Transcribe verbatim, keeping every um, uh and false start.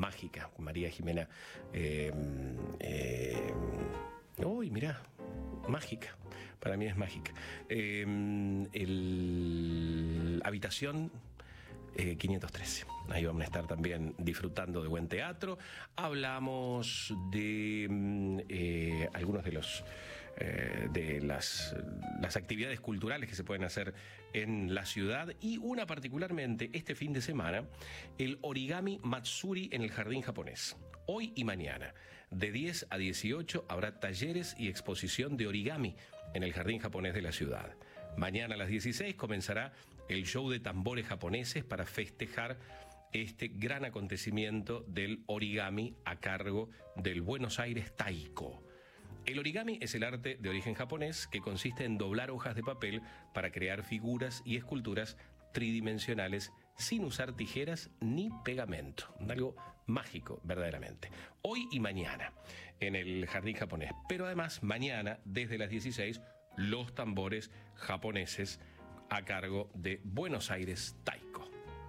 mágica. María Jimena, eh, eh, uy, mirá, mágica, para mí es mágica. Eh, el, habitación eh, quinientos trece, ahí vamos a estar también disfrutando de buen teatro. Hablamos de eh, algunos de los eh, de las, las actividades culturales que se pueden hacer en la ciudad, y una particularmente este fin de semana, el Origami Matsuri en el Jardín Japonés. Hoy y mañana, de diez a dieciocho, habrá talleres y exposición de origami en el Jardín Japonés de la ciudad. Mañana a las dieciséis comenzará el show de tambores japoneses para festejar este gran acontecimiento del origami a cargo del Buenos Aires Taiko. El origami es el arte de origen japonés que consiste en doblar hojas de papel para crear figuras y esculturas tridimensionales sin usar tijeras ni pegamento. Algo mágico, verdaderamente. Hoy y mañana en el Jardín Japonés. Pero además, mañana, desde las dieciséis, los tambores japoneses a cargo de Buenos Aires Taiko.